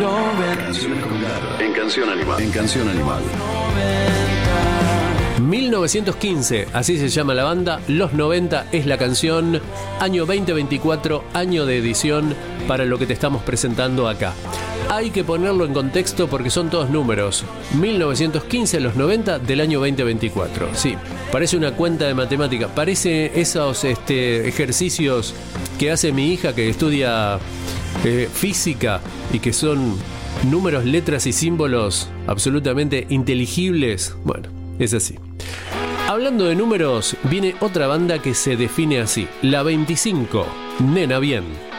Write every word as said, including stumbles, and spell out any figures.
Canciones con garra. En Canción Animal. En Canción Animal. mil novecientos quince, así se llama la banda. Los noventa es la canción. Año veinte veinticuatro, año de edición para lo que te estamos presentando acá. Hay que ponerlo en contexto porque son todos números. mil novecientos quince a los noventa del año veinte veinticuatro. Sí, parece una cuenta de matemática. Parece esos este, ejercicios que hace mi hija que estudia eh, física y que son números, letras y símbolos absolutamente inteligibles. Bueno, es así. Hablando de números, viene otra banda que se define así. La veinticinco, Nena Bien.